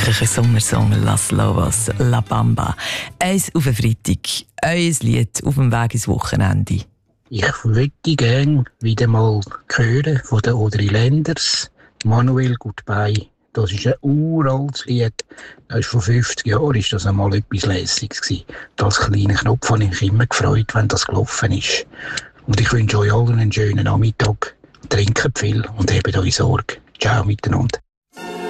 wirklich ein Sommersong, Las Lobos, La Bamba. Eins auf den Freitag, euer Lied auf dem Weg ins Wochenende. Ich würde gerne wieder mal hören von den Audrey Lenders, Manuel Goodbye. Das ist ein uraltes Lied. Das ist vor 50 Jahren ist das einmal etwas Lässiges gewesen. Das kleine Knopf habe ich mich immer gefreut, wenn das gelaufen ist. Und ich wünsche euch allen einen schönen Nachmittag. Trinkt viel und habt euch Sorge. Ciao miteinander.